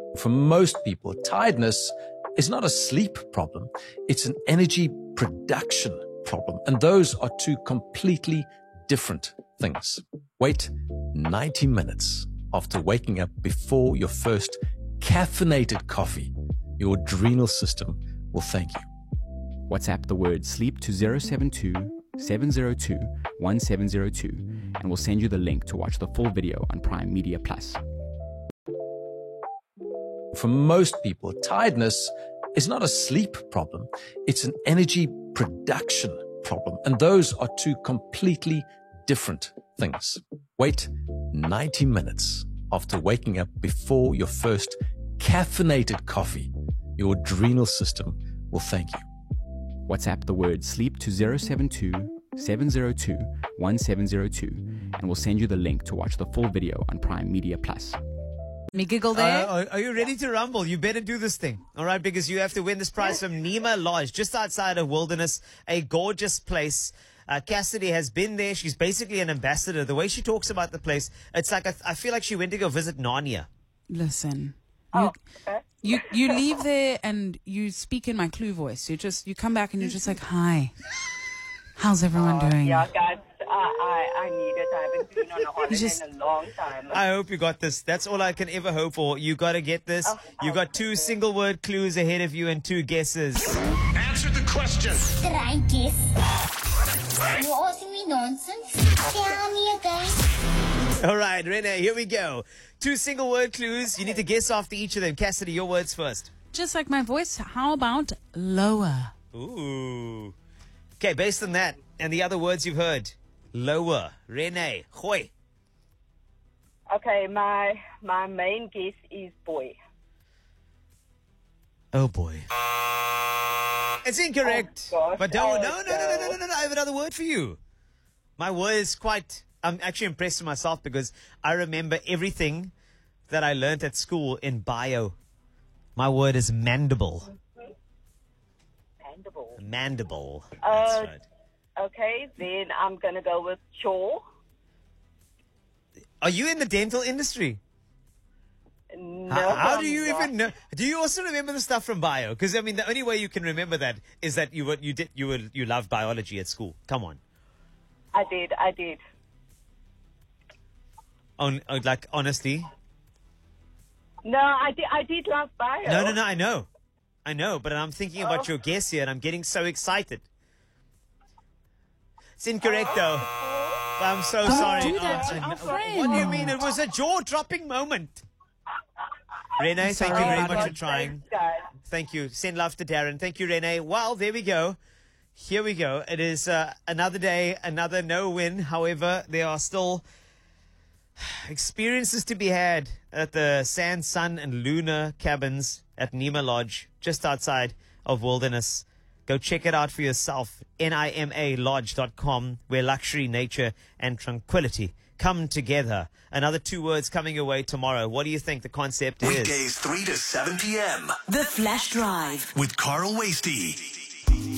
For most people, tiredness is not a sleep problem. It's an energy production problem. And those are two completely different things. Wait 90 minutes after waking up before your first caffeinated coffee. Your adrenal system will thank you. WhatsApp the word sleep to 072 702 1702 and we'll send you the link to watch the full video on Prime Media Plus. For most people, tiredness is not a sleep problem. It's an energy production problem. And those are two completely different things. Wait 90 minutes after waking up before your first caffeinated coffee. Your adrenal system will thank you. WhatsApp the word sleep to 072 702 1702 and we'll send you the link to watch the full video on Prime Media Plus. Me giggle there. Are you ready to rumble? You better do this thing. All right, because you have to win this prize from Nima Lodge, just outside of Wilderness, a gorgeous place. Cassidy has been there. She's basically an ambassador. The way she talks about the place, it's like I feel like she went to go visit Narnia. Listen. Okay. You leave there and you speak in my clue voice. You come back and you're just like, hi. How's everyone doing? Yeah, guys, I need it. I haven't been on a holiday in a long time. I hope you got this. That's all I can ever hope for. You got to get this. You got 2 single word clues ahead of you and 2 guesses. Answer the question. Did I guess? You're asking me nonsense? Tell me again. All right, Renee, here we go. 2 single word clues. You need to guess after each of them. Cassidy, your words first. Just like my voice, how about lower? Ooh. Okay, based on that and the other words you've heard. Lower. Renee, gooi. Okay, my main guess is boy. Oh, boy. It's incorrect. Oh, gosh. But don't, Oh, no. I have another word for you. My word is I'm actually impressed with myself because I remember everything that I learned at school in bio. My word is mandible. Mandible. Mandible. That's right. Okay, then I'm going to go with jaw. Are you in the dental industry? No. How do I'm you not. even know? Do you also remember the stuff from bio? Because I mean, the only way you can remember that is that you loved biology at school. Come on. I did. Like honestly. No, I did love bio. No. I know. But I'm thinking about your guess here, and I'm getting so excited. It's incorrect though. I'm so sorry. do that to our friend. What do you mean? It was a jaw-dropping moment. Renee, thank you very much for trying. Thanks, guys. Thank you. Send love to Darren. Thank you, Renee. Well, there we go. Here we go. It is another day, another no win. However, there are still experiences to be had at the Sand, Sun, and Lunar cabins at Nima Lodge, just outside of Wilderness. Go check it out for yourself. NIMALodge.com, where luxury, nature, and tranquility come together. Another 2 words coming your way tomorrow. What do you think the concept is? Weekdays 3 to 7 p.m. The Flash Drive with Carl Wasty.